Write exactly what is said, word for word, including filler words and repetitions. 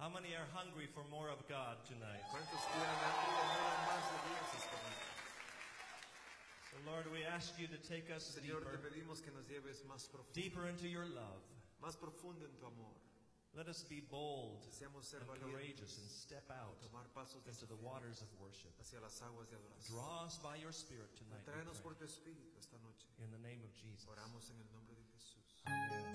How many are hungry for more of God tonight? ¿Cuántos tienen hambre de anhelan más de Dios esta noche? So Lord, we ask you to take us Señor, te deeper, pedimos que nos lleves más profundo, deeper into your love. más profundo en tu amor. Let us be bold Deseamos ser and valientes, courageous and step out tomar pasos de into the waters of worship. hacia las aguas de adoración. Draw us by your Spirit tonight, we Tráenos pray. por tu espíritu esta noche. In the name of Jesus. Oramos en el nombre de Jesús. Amen.